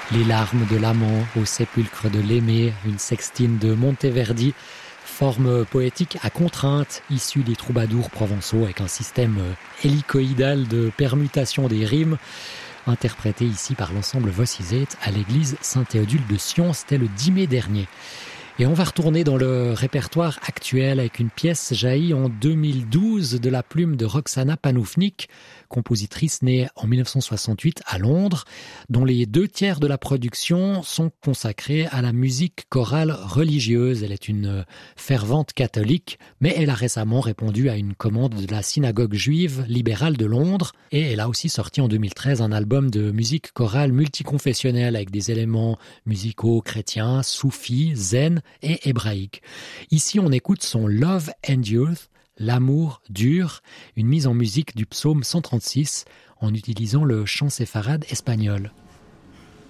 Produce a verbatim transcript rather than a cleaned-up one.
Les larmes de l'amant au sépulcre de l'aimé, une sextine de Monteverdi, forme poétique à contrainte issue des troubadours provençaux avec un système hélicoïdal de permutation des rimes, interprété ici par l'ensemble Vossisette à l'église Saint-Théodule de Sion, c'était le dix mai dernier. Et on va retourner dans le répertoire actuel avec une pièce jaillie en deux mille douze de la plume de Roxana Panoufnik, compositrice née en dix-neuf cent soixante-huit à Londres, dont les deux tiers de la production sont consacrés à la musique chorale religieuse. Elle est une fervente catholique, mais elle a récemment répondu à une commande de la synagogue juive libérale de Londres, et elle a aussi sorti en deux mille treize un album de musique chorale multiconfessionnelle avec des éléments musicaux chrétiens, soufis, zen et hébraïque. Ici, on écoute son Love Endureth, l'amour dure, une mise en musique du psaume cent trente-six en utilisant le chant séfarade espagnol.